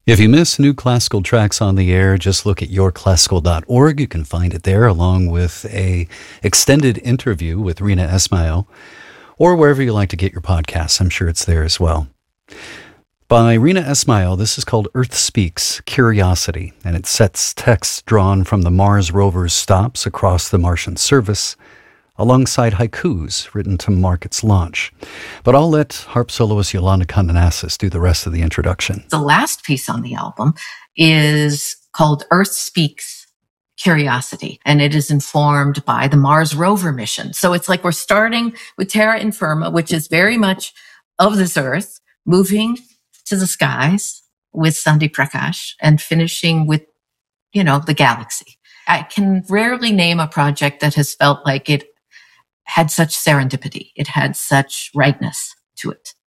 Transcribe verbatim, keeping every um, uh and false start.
If you miss new classical tracks on the air, just look at your classical dot org. You can find it there, along with a extended interview with Rina Esmail, or wherever you like to get your podcasts. I'm sure it's there as well. By Rina Esmail, this is called Earth Speaks, Curiosity, and it sets text drawn from the Mars rover's stops across the Martian surface, alongside haikus written to mark its launch. But I'll let harp soloist Yolanda Condenasis do the rest of the introduction. The last piece on the album is called Earth Speaks, Curiosity, and it is informed by the Mars rover mission. So it's like we're starting with Terra Infirma, which is very much of this Earth, moving to the skies with Sandhi Prakash, and finishing with, you know, the galaxy. I can rarely name a project that has felt like it had such serendipity. It had such rightness to it.